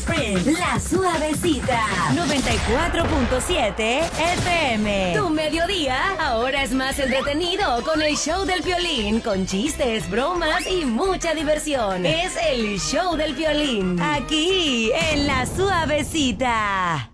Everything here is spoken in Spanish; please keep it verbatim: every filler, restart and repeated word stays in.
Sprint, La Suavecita. noventa y cuatro punto siete F M. Tu mediodía ahora es más entretenido con el show del Piolín, con chistes, bromas y mucha diversión. Es el show del Piolín, aquí en La Suavecita.